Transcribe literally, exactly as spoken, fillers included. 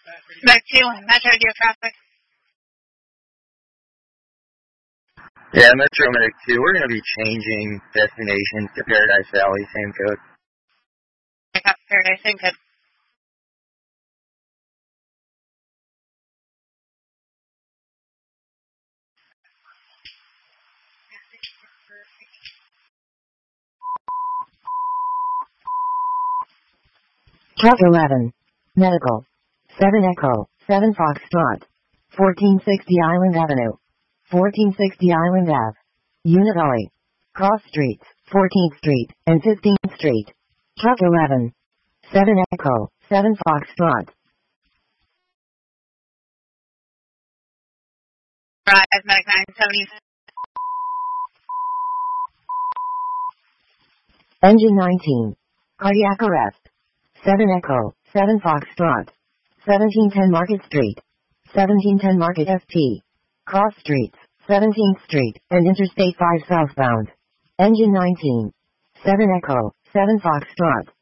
Back to Metro Deer traffic. Yeah, Metro Medic two. We're going to be changing destinations to Paradise Valley, same code. I got Paradise, same code. Truck eleven. Medical. seven Echo. seven Foxtrot. fourteen sixty Island Avenue. fourteen sixty Island Ave. Unit Alley. Cross Streets. fourteenth Street and fifteenth Street. Truck eleven. seven Echo. seven Foxtrot. Drive, Medic nine seventy. Engine nineteen. Cardiac arrest. seven Echo. seven Foxtrot. seventeen ten Market Street. seventeen ten Market S T. Cross Streets. seventeenth Street and Interstate five southbound. Engine nineteen. seven Echo. seven Foxtrot.